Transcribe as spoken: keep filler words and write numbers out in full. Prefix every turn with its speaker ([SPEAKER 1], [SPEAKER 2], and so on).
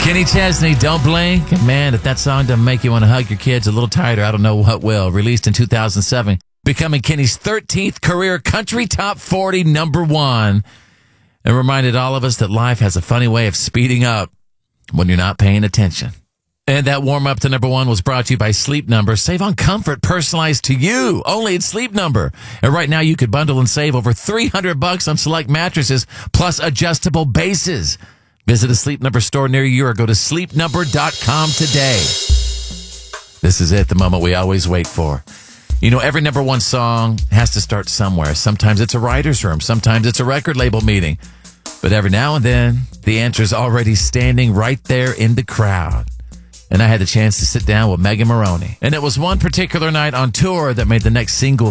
[SPEAKER 1] Kenny Chesney, Don't Blink. And man, if that song doesn't make you want to hug your kids a little tighter, I don't know what will. Released in two thousand seven, becoming Kenny's thirteenth career country top forty number one. And reminded all of us that life has a funny way of speeding up when you're not paying attention. And that warm up to number one was brought to you by Sleep Number. Save on comfort personalized to you, only at Sleep Number. And right now you could bundle and save over three hundred bucks on select mattresses plus adjustable bases. Visit a Sleep Number store near you or go to sleep number dot com today. This is it, the moment we always wait for. You know, every number one song has to start somewhere. Sometimes it's a writer's room. Sometimes it's a record label meeting. But every now and then, the answer's already standing right there in the crowd. And I had the chance to sit down with Megan Moroney. And it was one particular night on tour that made the next single